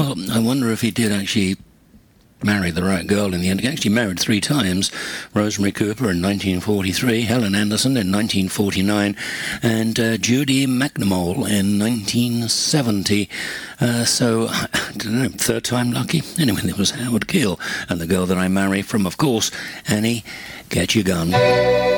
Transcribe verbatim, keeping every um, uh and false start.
Well, I wonder if he did actually marry the right girl in the end. He actually married three times. Rosemary Cooper in nineteen forty-three, Helen Anderson in nineteen forty-nine, and uh, Judy McNamara in nineteen seventy. Uh, so, I don't know, third time lucky? Anyway, there was Howard Keel, and the girl that I marry from, of course, Annie, Get Your Gun.